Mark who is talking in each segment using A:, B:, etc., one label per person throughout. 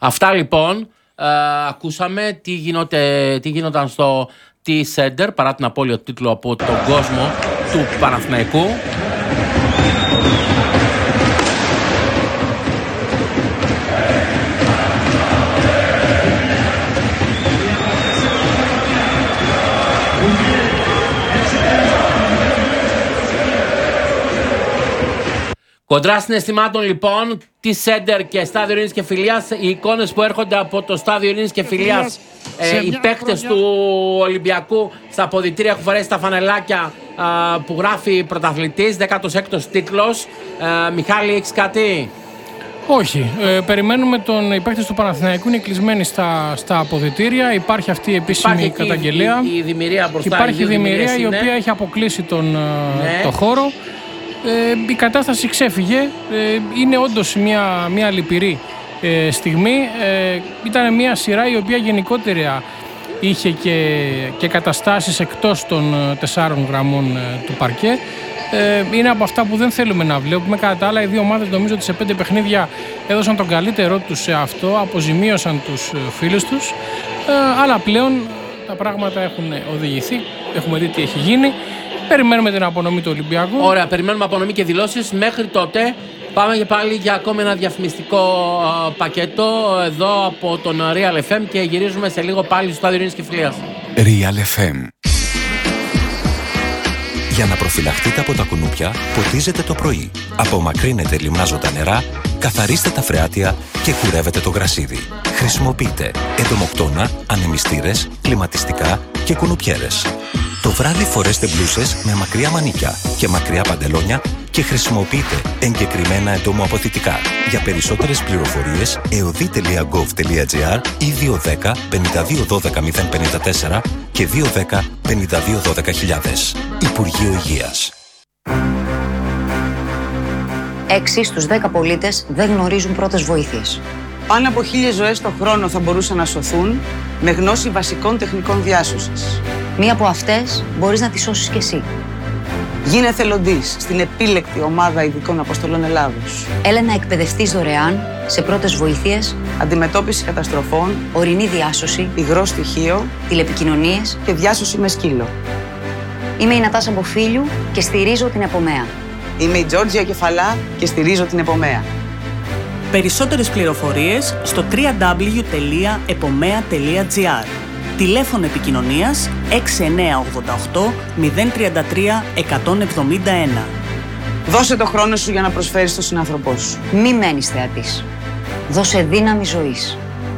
A: Αυτά λοιπόν. Ακούσαμε τι γινόταν στο T-Center παρά την απώλειο τίτλου από τον κόσμο του Παναθηναϊκού. Κοντρά συναισθημάτων λοιπόν, T-Center και Στάδιο Ειρήνης και Φιλίας, οι εικόνες που έρχονται από το Στάδιο Ειρήνης και Φιλίας, οι παίκτες του Ολυμπιακού στα αποδυτήρια έχουν φορέσει τα φανελάκια που γράφει πρωταθλητής, 16ος τίτλος. Μιχάλη, έχεις κάτι?
B: Όχι. Περιμένουμε οι παίκτες του Παναθηναϊκού, είναι κλεισμένοι στα αποδυτήρια. Υπάρχει αυτή η επίσημη καταγγελία.
A: Η δημιουργία μπροστά.
B: Υπάρχει η δημιουργία η οποία έχει αποκλείσει το χώρο. Η κατάσταση ξέφυγε. Είναι όντως μια λυπηρή στιγμή. Ήταν μια σειρά η οποία γενικότερα είχε και καταστάσεις εκτός των 4 γραμμών του παρκέ. Είναι από αυτά που δεν θέλουμε να βλέπουμε. Κατά τα άλλα, οι δύο ομάδες νομίζω ότι σε 5 παιχνίδια έδωσαν τον καλύτερό τους σε αυτό, αποζημίωσαν τους φίλους τους, αλλά πλέον τα πράγματα έχουν οδηγηθεί, έχουμε δει τι έχει γίνει. Περιμένουμε την απονομή του Ολυμπιακού.
A: Ωραία, περιμένουμε απονομή και δηλώσεις. Μέχρι τότε πάμε και πάλι για ακόμη ένα διαφημιστικό πακέτο εδώ από τον Real FM και γυρίζουμε σε λίγο πάλι στο Στάδιο Ειρήνης και Φιλίας.
C: Real FM. Για να προφυλαχτείτε από τα κουνούπια, ποτίζετε το πρωί. Απομακρύνετε λιμνάζοντα νερά, καθαρίστε τα φρεάτια και κουρεύετε το γρασίδι. Χρησιμοποιείτε εντομοκτώνα, ανεμιστήρες, κλιματιστικά και κουνουπιέρες. Το βράδυ φορέστε μπλούσες με μακριά μανίκια και μακριά παντελόνια και χρησιμοποιείτε εγκεκριμένα εντομοαποθητικά. Για περισσότερες πληροφορίες, eodi.gov.gr ή 210 52 12 054 και 210 52 12 χιλιάδες. Υπουργείο Υγείας.
D: 6 στους 10 πολίτες δεν γνωρίζουν πρώτες βοήθειες.
E: Πάνω από 1.000 ζωές το χρόνο θα μπορούσαν να σωθούν με γνώση βασικών τεχνικών διάσωσης.
D: Μία από αυτές μπορείς να τη σώσεις κι εσύ.
E: Γίνε εθελοντής στην επίλεκτη ομάδα ειδικών αποστολών Ελλάδος.
D: Έλα να εκπαιδευτείς δωρεάν σε πρώτες βοήθειες,
E: αντιμετώπιση καταστροφών,
D: ορεινή διάσωση,
E: υγρό στοιχείο,
D: τηλεπικοινωνίες
E: και διάσωση με σκύλο.
D: Είμαι η Νατάσα Μποφίλιου και στηρίζω την Επομέα.
E: Είμαι η Τζόρτζια Κεφαλά και στηρίζω την Επομέα.
F: Περισσότερες πληροφορίες στο www.epomea.gr. Τηλέφωνο επικοινωνίας 6988 033 171.
E: Δώσε το χρόνο σου για να προσφέρεις στον συνάνθρωπό σου.
D: Μη μένεις θεατής. Δώσε δύναμη ζωής.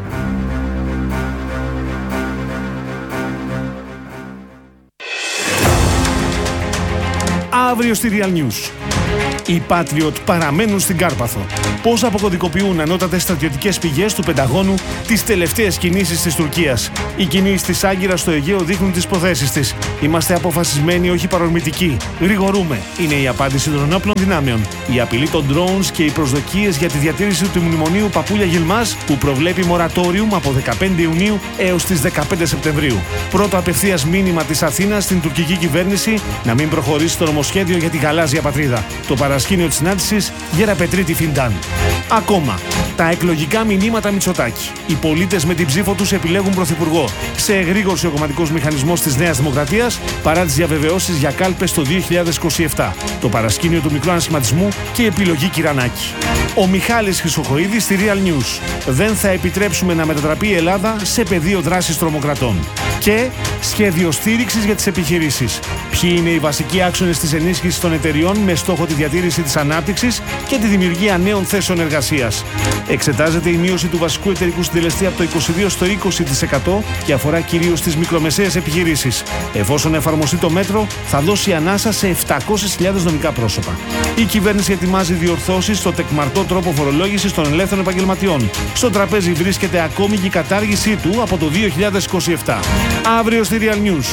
G: Αύριο στη Real News. Οι Patriot παραμένουν στην Κάρπαθο. Πώς αποκωδικοποιούν ανώτατες στρατιωτικές πηγές του Πενταγώνου τις τελευταίες κινήσεις της Τουρκίας. Οι κινήσεις της Άγκυρας στο Αιγαίο δείχνουν τις προθέσεις της. Είμαστε αποφασισμένοι, όχι παρορμητικοί. Γρηγορούμε, είναι η απάντηση των ενόπλων δυνάμεων. Η απειλή των drones και οι προσδοκίες για τη διατήρηση του μνημονίου Παπούλια Γιλμάς, που προβλέπει μορατόριουμ από 15 Ιουνίου έως τις 15 Σεπτεμβρίου. Πρώτο απευθείας μήνυμα της Αθήνας στην τουρκική κυβέρνηση να μην προχωρήσει το νομοσχέδιο για τη γαλάζια πατρίδα. Το παρασκήνιο της συνάντησης Γεραπετρίτη Φιντάν. Ακόμα, τα εκλογικά μηνύματα Μητσοτάκη. Οι πολίτες με την ψήφο τους επιλέγουν πρωθυπουργό. Σε εγρήγορση ο κομματικός μηχανισμός της Νέας Δημοκρατίας παρά τις διαβεβαιώσεις για κάλπες το 2027. Το παρασκήνιο του μικρού ανασχηματισμού και η επιλογή Κυρανάκη. Ο Μιχάλης Χρυσοχοΐδης στη Real News. Δεν θα επιτρέψουμε να μετατραπεί η Ελλάδα σε πεδίο δράσης τρομοκρατών. Και σχέδιο στήριξης για τις επιχειρήσεις. Ποιοι είναι οι βασικοί άξονες της ενίσχυσης των εταιριών με στόχο τη διατήρηση της ανάπτυξης και τη δημιουργία νέων θέσεων εργασίας. Εξετάζεται η μείωση του βασικού εταιρικού συντελεστή από το 22% στο 20% και αφορά κυρίως τις μικρομεσαίες επιχειρήσεις. Εφόσον εφαρμοστεί το μέτρο, θα δώσει ανάσα σε 700.000 νομικά πρόσωπα. Η κυβέρνηση ετοιμάζει διορθώσεις στο τεκμαρτό τρόπο φορολόγησης των ελεύθερων επαγγελματιών. Στο τραπέζι βρίσκεται ακόμη και η κατάργησή του από το 2027. Αύριο στη Real News.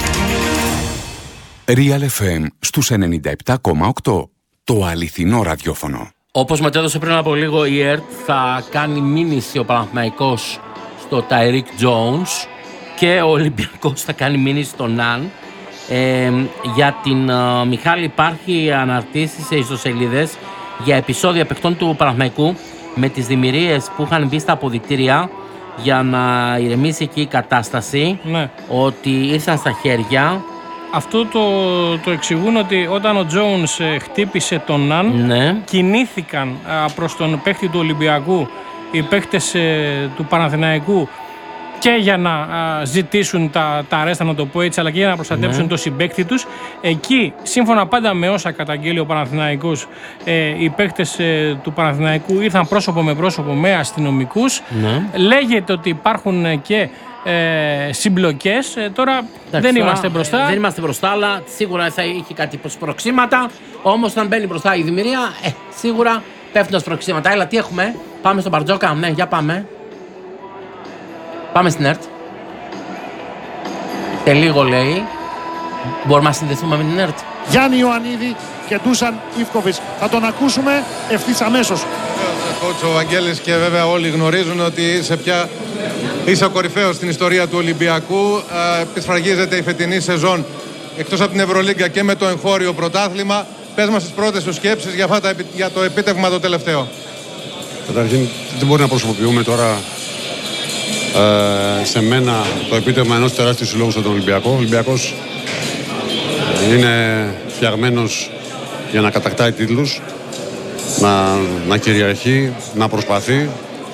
C: Real FM στους 97,8. Το αληθινό ραδιόφωνο.
A: Όπως μετέδωσε πριν από λίγο η ΕΡΤ, θα κάνει μήνυση ο Παναθηναϊκός στο Ταϊρίκ Τζόουνς και ο Ολυμπιακός θα κάνει μήνυση στο Ναν. Για την Μιχάλη υπάρχει αναρτήσεις σε ιστοσελίδες για επεισόδια παιχτών του Παναθηναϊκού με τις δημιουργίες που είχαν μπει στα αποδυτήρια για να ηρεμήσει εκεί η κατάσταση,
B: ναι,
A: ότι ήρθαν στα χέρια.
B: Αυτό το εξηγούν ότι όταν ο Τζόουνς χτύπησε τον Ναν,
A: Ναι.
B: κινήθηκαν προς τον παίχτη του Ολυμπιακού οι παίχτες του Παναθηναϊκού και για να ζητήσουν τα αρέστα, να το πω έτσι, αλλά και για να προστατέψουν το συμπαίκτη τους. Εκεί, σύμφωνα πάντα με όσα καταγγέλει ο Παναθηναϊκός, οι παίκτες του Παναθηναϊκού ήρθαν πρόσωπο με πρόσωπο με αστυνομικούς. Λέγεται ότι υπάρχουν και συμπλοκές. Τώρα δεν είμαστε μπροστά.
A: Δεν είμαστε μπροστά, αλλά σίγουρα θα είχε κάτι σπροξήματα. Όμως, όταν μπαίνει μπροστά η δημιουργία, σίγουρα πέφτουν τα σπροξήματα. Έλα, τι έχουμε. Πάμε στον Μπαρτζόκα. Ναι, για πάμε. Πάμε στην ΕΡΤ. Και λίγο λέει. Μπορούμε να συνδεθούμε με την ΕΡΤ.
H: Γιάννη Ιωαννίδη και Ντούσαν Ιβκοβιτς. Θα τον ακούσουμε ευθύς αμέσως.
I: Ο Βαγγέλης και βέβαια όλοι γνωρίζουν ότι είσαι ο κορυφαίος στην ιστορία του Ολυμπιακού. Επισφραγίζεται η φετινή σεζόν εκτός από την Ευρωλίγκα και με το εγχώριο πρωτάθλημα. Πες μας τις πρώτες σου σκέψεις για το επίτευγμα το τελευταίο.
J: Καταρχήν δεν μπορεί να προσωποποιούμε τώρα σε μένα το επίτευγμα ενός τεράστιου συλλόγου στον Ολυμπιακό. Ο Ολυμπιακός είναι φτιαγμένος για να κατακτάει τίτλους, να κυριαρχεί, να προσπαθεί.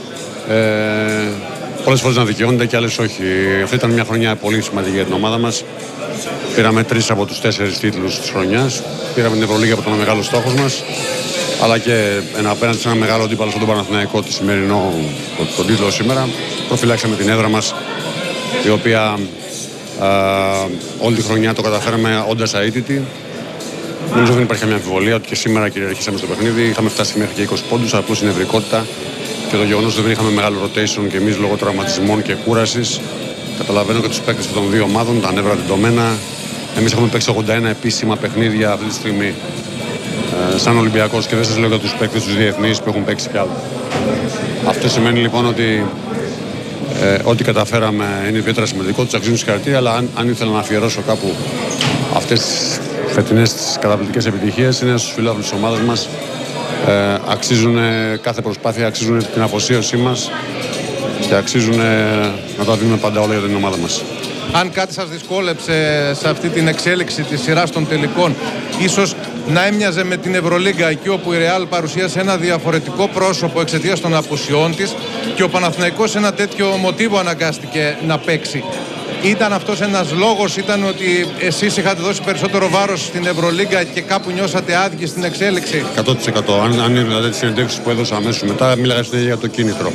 J: Πολλές φορές να δικαιώνεται και άλλες όχι. Αυτή ήταν μια χρονιά πολύ σημαντική για την ομάδα μας. Πήραμε 3 από τους 4 τίτλους της χρονιάς. Πήραμε την Ευρωλίγα που ήταν ο μεγάλος στόχος μας. Αλλά και απέναντι σε ένα μεγάλο αντίπαλο στον Παναθηναϊκό, τη σημερινό, τον τίτλο σήμερα. Προφυλάξαμε την έδρα μας, η οποία όλη τη χρονιά το καταφέραμε όντας αίτητοι. Νομίζω δεν υπάρχει καμία αμφιβολία ότι και σήμερα κυριαρχήσαμε στο παιχνίδι. Είχαμε φτάσει μέχρι και 20 πόντους, απλώς η νευρικότητα και το γεγονός ότι δεν είχαμε μεγάλο rotation και εμείς λόγω τραυματισμών και κούρασης. Καταλαβαίνω και τους παίκτες των δύο ομάδων, τα νεύρα τεντωμένα. Εμείς έχουμε παίξει 81 επίσημα παιχνίδια αυτή τη στιγμή σαν Ολυμπιακός και δεν σας λέω για τους παίκτες τους διεθνείς που έχουν παίξει κι άλλο. Αυτό σημαίνει λοιπόν ότι ό,τι καταφέραμε είναι ιδιαίτερα σημαντικό, τους αξίζουν συγχαρητήρια, αλλά αν ήθελα να αφιερώσω κάπου αυτές τις φετινές καταπληκτικές επιτυχίες, είναι στους φιλάθλους της ομάδας μας. Αξίζουν κάθε προσπάθεια, αξίζουν την αφοσίωσή μας και αξίζουν να τα δίνουμε πάντα όλα για την ομάδα μας.
I: Αν κάτι σας δυσκόλεψε σε αυτή την εξέλιξη της σειράς των τελικών, ίσως να έμοιαζε με την Ευρωλίγκα, εκεί όπου η Ρεάλ παρουσίασε ένα διαφορετικό πρόσωπο εξαιτίας των απουσιών της και ο Παναθηναϊκός ένα τέτοιο μοτίβο αναγκάστηκε να παίξει. Ήταν αυτός ένας λόγος, ήταν ότι εσείς είχατε δώσει περισσότερο βάρος στην Ευρωλίγκα και κάπου νιώσατε άδικοι στην εξέλιξη?
J: 100%. Αν είδατε τις συνεντεύξεις που έδωσα αμέσως μετά, μίλαγα συνέχεια για το κίνητρο.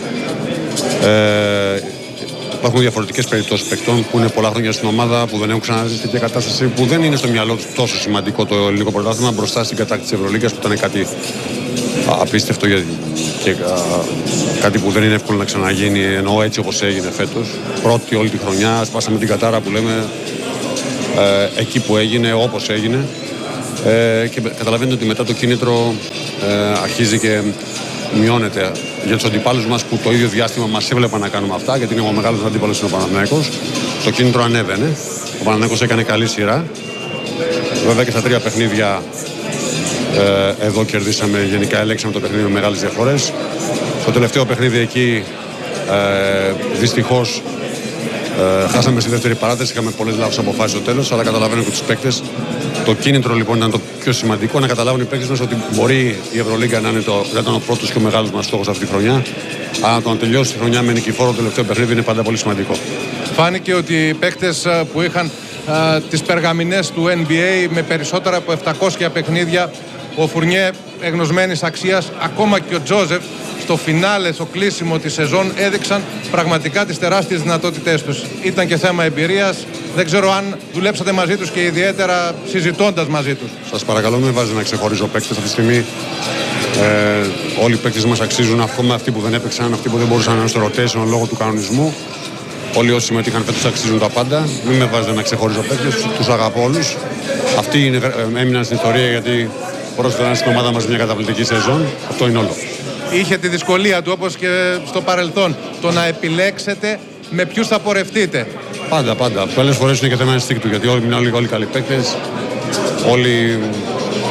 J: Υπάρχουν διαφορετικές περιπτώσεις παικτών που είναι πολλά χρόνια στην ομάδα, που δεν έχουν ξαναζήσει τέτοια κατάσταση, που δεν είναι στο μυαλό τους τόσο σημαντικό το ελληνικό πρωτάθλημα μπροστά στην κατάκτηση της Ευρωλίγκας, που ήταν κάτι απίστευτο και κάτι που δεν είναι εύκολο να ξαναγίνει, εννοώ έτσι όπως έγινε φέτος. Πρώτη όλη τη χρονιά, σπάσαμε την κατάρα που λέμε, εκεί που έγινε, όπως έγινε. Και καταλαβαίνετε ότι μετά το κίνητρο αρχίζει και μειώνεται για τους αντιπάλους μας που το ίδιο διάστημα μας έβλεπαν να κάνουμε αυτά, γιατί είναι ο μεγάλος αντίπαλος είναι ο Παναθηναϊκός. Το κίνητρο ανέβαινε. Ο Παναθηναϊκός έκανε καλή σειρά. Βέβαια και στα 3 παιχνίδια εδώ κερδίσαμε, γενικά ελέγξαμε το παιχνίδι με μεγάλες διαφορές. Στο τελευταίο παιχνίδι εκεί δυστυχώς χάσαμε στη δεύτερη παράταση, είχαμε πολλές λάθος αποφάσεις στο τέλος, αλλά καταλαβαίνω και τους παίκτες. Το κίνητρο λοιπόν ήταν το πιο σημαντικό, να καταλάβουν οι παίκτες μας ότι μπορεί η Ευρωλίγκα να ήταν ο πρώτος και ο μεγάλος μας στόχος αυτή τη χρονιά. Αλλά το να τελειώσει τη χρονιά με νικηφόρο το τελευταίο παιχνίδι είναι πάντα πολύ σημαντικό.
I: Φάνηκε ότι οι παίκτες που είχαν τις περγαμηνές του NBA με περισσότερα από 700 παιχνίδια, ο Φουρνιέ εγνωσμένης αξίας, ακόμα και ο Τζόζεφ, στο φινάλε, στο κλείσιμο της σεζόν, έδειξαν πραγματικά τις τεράστιες δυνατότητές τους. Ήταν και θέμα εμπειρίας. Δεν ξέρω αν δουλέψατε μαζί τους και ιδιαίτερα συζητώντας μαζί τους.
J: Σας παρακαλώ, μην βάζετε να ξεχωρίζω παίκτες αυτή τη στιγμή. Όλοι οι παίκτες μας αξίζουν, ακόμα αυτοί που δεν έπαιξαν, αυτοί που δεν μπορούσαν να είναι στο rotation λόγω του κανονισμού. Όλοι όσοι συμμετείχαν φέτος αξίζουν τα πάντα. Μην με βάζετε να ξεχωρίζω παίκτες, τους αγαπώ όλους. Αυτοί έμειναν στην ιστορία γιατί πρόσφεραν στην ομάδα μας μια καταπληκτική σεζόν. Αυτό είναι όλο.
I: Είχε τη δυσκολία του, όπως και στο παρελθόν, το να επιλέξετε με ποιους θα πορευτείτε.
J: Πάντα. Πολλές φορές είναι και θέμα ενστίκτου, γιατί όλοι καλοί παίκτες. Όλοι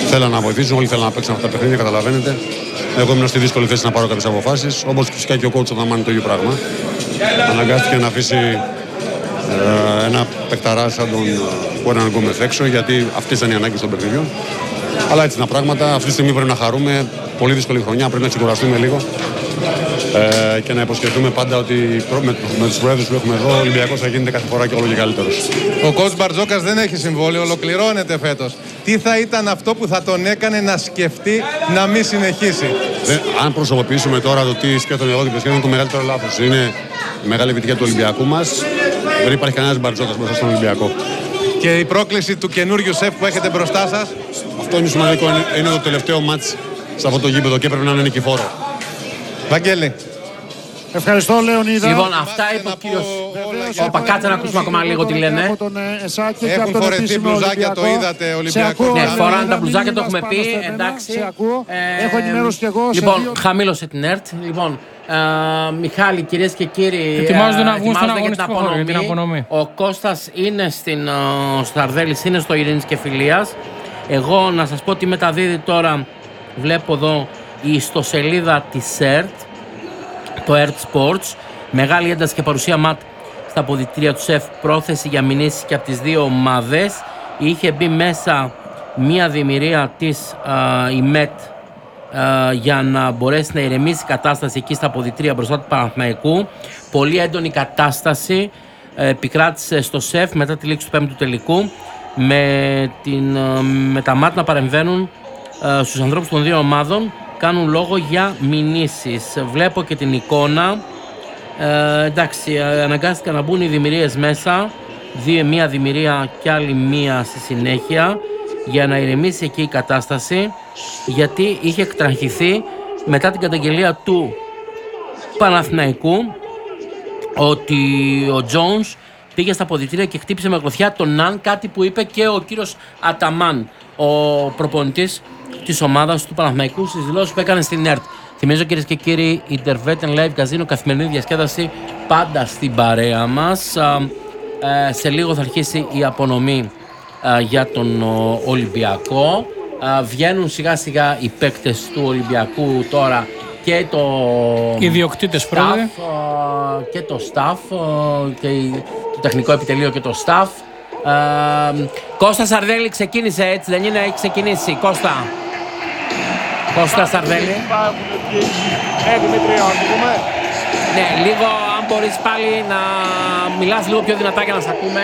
J: θέλαν να βοηθήσουν, όλοι θέλαν να παίξουν αυτά τα παιχνίδια, καταλαβαίνετε. Εγώ ήμουν στη δύσκολη θέση να πάρω κάποιες αποφάσεις, όπως φυσικά και ο coach όταν μάνει το ίδιο πράγμα. Αναγκάστηκε να αφήσει ένα παικταρά σαν τον Κουέραν Γκόμεθ έξω, γιατί αυτές ήταν οι ανάγκες των παιχνιδιών. Αλλά έτσι είναι τα πράγματα. Αυτή τη στιγμή πρέπει να χαρούμε. Πολύ δύσκολη χρονιά, πρέπει να ξεκουραστούμε λίγο. Και να υποσχεθούμε πάντα ότι με τους προέδρους που έχουμε εδώ ο Ολυμπιακός θα γίνεται κάθε φορά και όλο και καλύτερος.
I: Ο coach Μπαρτζόκας δεν έχει συμβόλαιο, ολοκληρώνεται φέτος. Τι θα ήταν αυτό που θα τον έκανε να σκεφτεί να μην συνεχίσει?
J: Αν προσωποποιήσουμε τώρα το τι σκέφτομαι εγώ και το σκέφτομαι, είναι το μεγαλύτερο λάθος. Είναι η μεγάλη επιτυχία του Ολυμπιακού μας. Δεν υπάρχει κανένας Μπαρτζόκας μέσα στον Ολυμπιακό.
I: Και η πρόκληση του καινούριου σεφ που έχετε μπροστά σας?
J: Αυτό είναι σημαντικό. Είναι το τελευταίο μάτς σε αυτό το γήπεδο και πρέπει να είναι νικηφόρο.
I: Βαγγέλη.
H: Ευχαριστώ, Λεωνίδα.
A: Λοιπόν, αυτά είπε ο κύριος. Όπα, κάτσε να ακούσουμε ακόμα λίγο τι λένε.
I: Έχουν φορεθεί μπλουζάκια, το είδατε, Ολυμπιακό.
A: Ναι, φοράνε τα μπλουζάκια, το έχουμε πει. Εντάξει.
H: Έχω ενημέρωση κι εγώ.
A: Λοιπόν, χαμήλωσε την ΕΡΤ. Λοιπόν, Μιχάλη, κυρίες και κύριοι,
B: ετοιμάζονται να βγουν στον
A: για την απονομή. Ο Κώστας είναι στο Αρδέλης, είναι στο Ειρήνης και Φιλίας. Εγώ να σας πω τι μεταδίδει τώρα. Βλέπω εδώ η ιστοσελίδα της ΕΡΤ, το ΕΡΤ Sports. Μεγάλη ένταση και παρουσία ματ στα αποδυτήρια του ΣΕΦ. Πρόθεση για μηνύσεις και από τις δύο ομάδες. Είχε μπει μέσα μία δημιουργία της η ΜΕΤ για να μπορέσει να ηρεμήσει η κατάσταση εκεί στα αποδυτήρια μπροστά του Παναθηναϊκού. Πολύ έντονη κατάσταση επικράτησε στο ΣΕΦ μετά τη λήξη του 5ου τελικού, με τα ΜΑΤ να παρεμβαίνουν στους ανθρώπους των δύο ομάδων, κάνουν λόγο για μηνύσεις. Βλέπω και την εικόνα. Εντάξει, αναγκάστηκαν να μπουν οι δημιουργίες μέσα, μία δημιουργία και άλλη μία στη συνέχεια, για να ηρεμήσει εκεί η κατάσταση, γιατί είχε εκτραχυθεί μετά την καταγγελία του Παναθηναϊκού ότι ο Τζόουνς πήγε στα αποδυτήρια και χτύπησε με γροθιά τον Ναν, κάτι που είπε και ο κύριος Αταμάν, ο προπονητής της ομάδας του Παναθηναϊκού, στις δηλώσεις που έκανε στην ΕΡΤ. Θυμίζω, κυρίες και κύριοι, Intervet Live Casino, καθημερινή διασκέδαση πάντα στην παρέα μας. Σε λίγο θα αρχίσει η απονομή για τον Ολυμπιακό. Βγαίνουν σιγά σιγά οι παίκτες του Ολυμπιακού τώρα και το
B: ιδιοκτήτες
A: staff, και το staff και το τεχνικό επιτελείο και το staff. Κώστα Σαρδέλη ξεκίνησε, έτσι δεν είναι? Έχει ξεκινήσει. Κώστα Σαρδέλη.
H: Δημήτρη,
A: ναι, λίγο αν μπορείς πάλι να μιλάς λίγο πιο δυνατά για να σε ακούμε.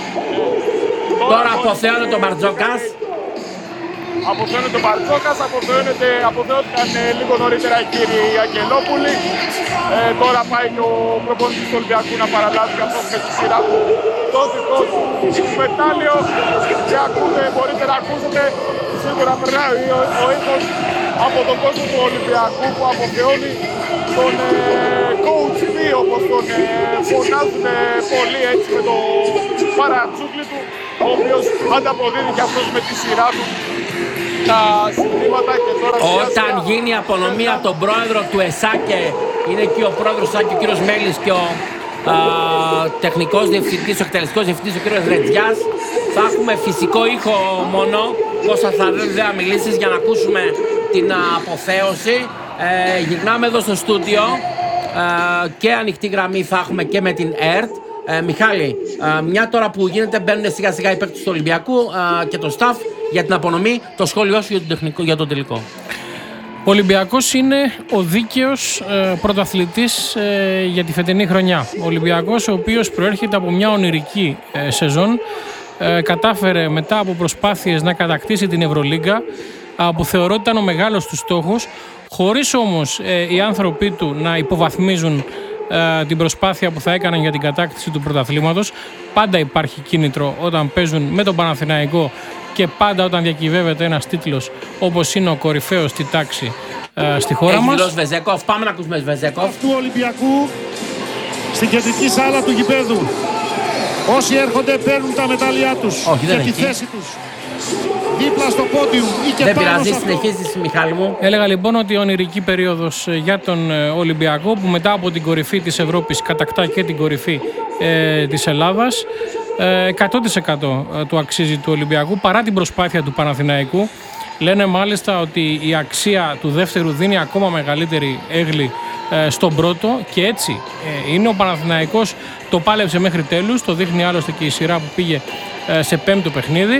A: Τώρα αποθεώνεται ο Μπαρτζόκας.
K: Αποθεώνεται ο Μπαρτζόκας, αποθεώθηκαν λίγο νωρίτερα οι κύριοι Αγγελόπουλοι. Τώρα πάει και ο προπονητής του Ολυμπιακού να παραλάβει καθώς με τη σειρά του το δικό του μετάλλιο. Και ακούτε, μπορείτε να ακούσετε, σίγουρα περνάει ο ήχος από τον κόσμο του Ολυμπιακού που αποθεώνει τον coach 2, όπως τον φωνάζουν πολύ, έτσι, με το παρατσούκλι του, ο οποίος ανταποδίδει και αυτός με τη σειρά του τα συνθήματα. Και τώρα
A: όταν γίνει η απονομή από τον πρόεδρο του ΕΣΑΚΕ, είναι εκεί ο πρόεδρος ΕΣΑΚΕ, ο κύριος Μέλης, και ο τεχνικός διευθυντής, ο εκτελεστικός διευθυντής, ο κύριος Ρετζιάς, θα έχουμε φυσικό ήχο μόνο. Κώστα θα δεν μιλήσεις για να ακούσουμε την αποθέωση. Γυρνάμε εδώ στο στούντιο και ανοιχτή γραμμή θα έχουμε και με την ΕΡΤ. Μιχάλη, μια τώρα που γίνεται, μπαίνουν σιγά σιγά οι παίκτες του Ολυμπιακού και το staff για την απονομή, το σχόλιο σου για τον τελικό.
B: Ο Ολυμπιακός είναι ο δίκαιος πρωταθλητής για τη φετινή χρονιά. Ο Ολυμπιακός, ο οποίος προέρχεται από μια ονειρική σεζόν, κατάφερε μετά από προσπάθειες να κατακτήσει την Ευρωλίγκα, που θεωρώ ότι ήταν ο μεγάλος του στόχος, χωρίς όμως οι άνθρωποι του να υποβαθμίζουν την προσπάθεια που θα έκαναν για την κατάκτηση του πρωταθλήματος. Πάντα υπάρχει κίνητρο όταν παίζουν με τον Παναθηναϊκό και πάντα όταν διακυβεύεται ένας τίτλος όπως είναι ο κορυφαίος στη τάξη στη χώρα μας.
A: Έχει Βεζέκοφ, πάμε να ακούσουμε Βεζέκοφ.
H: Του Ολυμπιακού στην κεντρική σάλα του γηπέδου. Όσοι έρχονται παίρνουν τα μετάλλια τους και τη θέση τους δίπλα στο πόντιου ή και
A: δεν
H: πάνω
A: πειράζει,
H: σε αυτό.
A: συνεχίζεις, Μιχάλη μου.
B: Έλεγα λοιπόν ότι η ονειρική περίοδος για τον Ολυμπιακό, που μετά από την κορυφή της Ευρώπης κατακτά και την κορυφή της Ελλάδας, 100% του αξίζει του Ολυμπιακού, παρά την προσπάθεια του Παναθηναϊκού. Λένε μάλιστα ότι η αξία του δεύτερου δίνει ακόμα μεγαλύτερη έγκλη στον πρώτο και έτσι είναι. Ο Παναθηναϊκός το πάλεψε μέχρι τέλους, το δείχνει άλλωστε και η σειρά που πήγε σε πέμπτο παιχνίδι.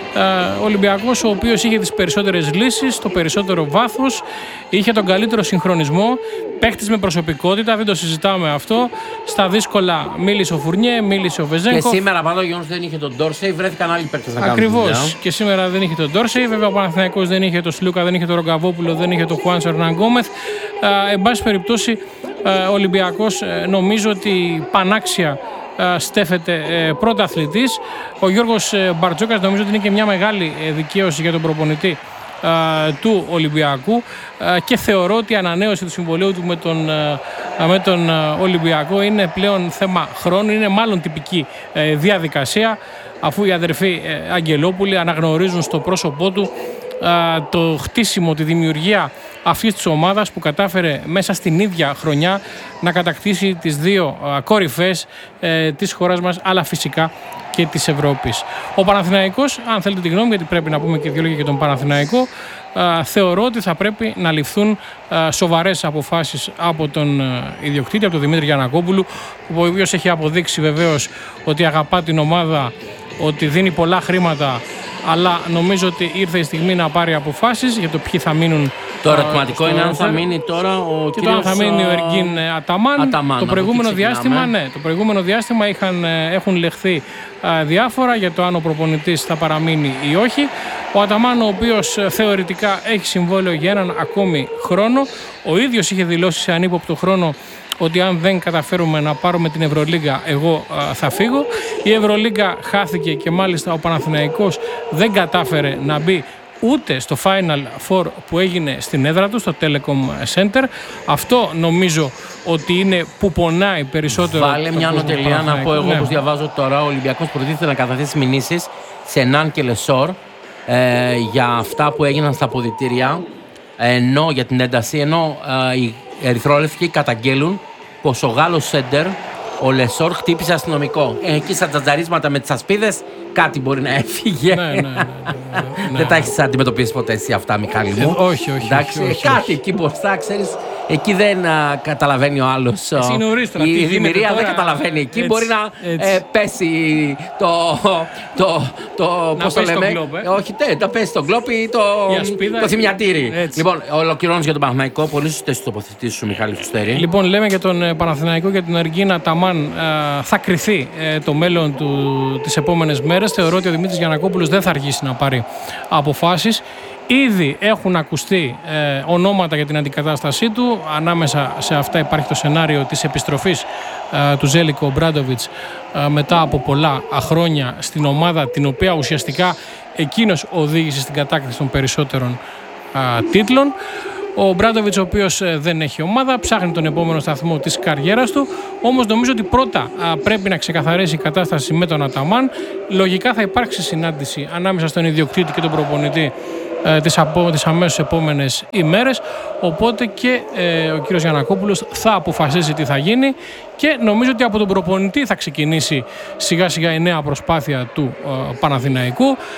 B: Ο Ολυμπιακός, ο οποίος είχε τις περισσότερες λύσεις, το περισσότερο βάθος, είχε τον καλύτερο συγχρονισμό, παίχτης με προσωπικότητα, δεν το συζητάμε αυτό. Στα δύσκολα μίλησε ο Φουρνιέ, μίλησε ο Βεζένκοφ.
A: Και σήμερα παρά το γεγονός δεν είχε τον Ντόρσεϊ, βρέθηκαν άλλοι παίκτες να κάνουν.
B: Ακριβώς. Και σήμερα δεν είχε τον Ντόρσεϊ. Βέβαια ο Παναθηναϊκός δεν είχε τον Σλούκα, δεν είχε τον Ρογκαβόπουλο, δεν είχε τον Χουάν Ερνάν Γκόμεθ. Εν πάση περιπτώσει, ο Ολυμπιακός νομίζω ότι πανάξια στέφεται πρώτα αθλητής. Ο Γιώργος Μπαρτζόκας νομίζω ότι είναι και μια μεγάλη δικαίωση για τον προπονητή του Ολυμπιακού και θεωρώ ότι η ανανέωση του συμβολαίου του με τον Ολυμπιακό είναι πλέον θέμα χρόνου, είναι μάλλον τυπική διαδικασία, αφού οι αδερφοί Αγγελόπουλοι αναγνωρίζουν στο πρόσωπό του το χτίσιμο, τη δημιουργία αυτής της ομάδας που κατάφερε μέσα στην ίδια χρονιά να κατακτήσει τις δύο κορυφές της χώρας μας, αλλά φυσικά και της Ευρώπης. Ο Παναθηναϊκός, αν θέλετε τη γνώμη, γιατί πρέπει να πούμε και δύο λόγια για τον Παναθηναϊκό, θεωρώ ότι θα πρέπει να ληφθούν σοβαρές αποφάσεις από τον ιδιοκτήτη, από τον Δημήτρη Γιαννακόπουλου, ο οποίος έχει αποδείξει βεβαίως ότι αγαπά την ομάδα, ότι δίνει πολλά χρήματα, αλλά νομίζω ότι ήρθε η στιγμή να πάρει αποφάσεις για το ποιοι θα μείνουν.
A: Το ερωτηματικό είναι αν θα μείνει τώρα ο
B: κύριος... αν θα μείνει ο Εργίν Αταμάν. Το προηγούμενο διάστημα έχουν λεχθεί διάφορα για το αν ο προπονητής θα παραμείνει ή όχι. Ο Αταμάν, ο οποίος θεωρητικά έχει συμβόλαιο για έναν ακόμη χρόνο, ο ίδιος είχε δηλώσει σε ανύποπτο χρόνο ότι αν δεν καταφέρουμε να πάρουμε την Ευρωλίγκα, εγώ θα φύγω. Η Ευρωλίγκα χάθηκε και μάλιστα ο Παναθηναϊκός δεν κατάφερε να μπει ούτε στο Final Four που έγινε στην έδρα του, στο Telecom Center. Αυτό νομίζω ότι είναι που πονάει περισσότερο.
A: Βάλε μια ανωτελεία να πω εγώ, όπως διαβάζω τώρα, ο Ολυμπιακός προτίθεται να καταθέσει μηνύσεις σε Ναν και Λεσόρ για αυτά που έγιναν στα αποδυτήρια, ενώ για την ένταση, ενώ οι ερυθρόλευκοι καταγγέλουν πως ο Γάλλος σέντερ, ο Λεσόρ, χτύπησε αστυνομικό. Εκεί στα τζατζαρίσματα με τις ασπίδες κάτι μπορεί να έφυγε. Δεν τα έχεις αντιμετωπίσει ποτέ εσύ αυτά, Μιχάλη μου?
B: Όχι.
A: Κάτι εκεί μπροστά, ξέρεις, εκεί δεν καταλαβαίνει ο άλλος. Η δημιουργία δεν καταλαβαίνει. Εκεί μπορεί να πέσει πώς το λέμε. Όχι, να πέσει το γκλόπ ή το θυμιατήρι. Λοιπόν, ολοκληρώνεις για τον Παναθηναϊκό. Πολύ σωστές τις τοποθετήσεις σου, Μιχάλη Φουστέρη.
B: Λοιπόν, λέμε για τον Παναθηναϊκό και τον Εργίν Αταμάν θα κριθεί το μέλλον του τις επόμενες μέρες. Θεωρώ ότι ο Δημήτρης Γιαννακόπουλος δεν θα αργήσει να πάρει αποφάσεις. Ήδη έχουν ακουστεί ονόματα για την αντικατάστασή του. Ανάμεσα σε αυτά υπάρχει το σενάριο της επιστροφής του Ζέλικο Μπράντοβιτς μετά από πολλά χρόνια στην ομάδα την οποία ουσιαστικά εκείνος οδήγησε στην κατάκτηση των περισσότερων τίτλων. Ο Μπράντοβιτς, ο οποίος δεν έχει ομάδα, ψάχνει τον επόμενο σταθμό της καριέρας του. Όμως νομίζω ότι πρώτα πρέπει να ξεκαθαρίσει η κατάσταση με τον Αταμάν. Λογικά θα υπάρξει συνάντηση ανάμεσα στον ιδιοκτήτη και τον προπονητή τις αμέσως επόμενες ημέρες. Οπότε και ο κύριος Γιαννακόπουλος θα αποφασίσει τι θα γίνει και νομίζω ότι από τον προπονητή θα ξεκινήσει σιγά σιγά η νέα προσπάθεια του Παναθηναϊκού.